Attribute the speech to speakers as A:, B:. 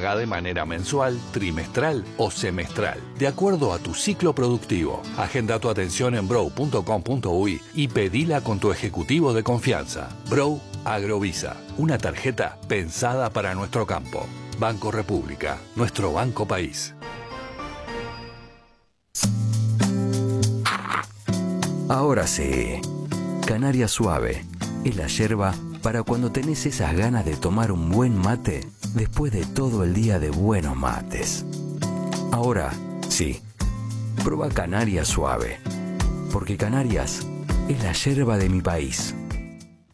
A: Paga de manera mensual, trimestral o semestral, de acuerdo a tu ciclo productivo. Agenda tu atención en brow.com.uy y pedila con tu ejecutivo de confianza. Brow Agrovisa, una tarjeta pensada para nuestro campo. Banco República, nuestro banco país.
B: Ahora sí, Canaria Suave es la yerba para cuando tenés esas ganas de tomar un buen mate después de todo el día de buenos mates. Ahora sí, prueba Canaria Suave, porque Canarias es la yerba de mi país.